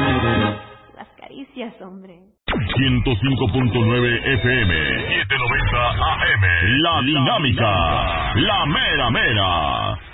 Las caricias, hombre. 105.9 FM, 790 AM, La Dinámica, La Mera Mera.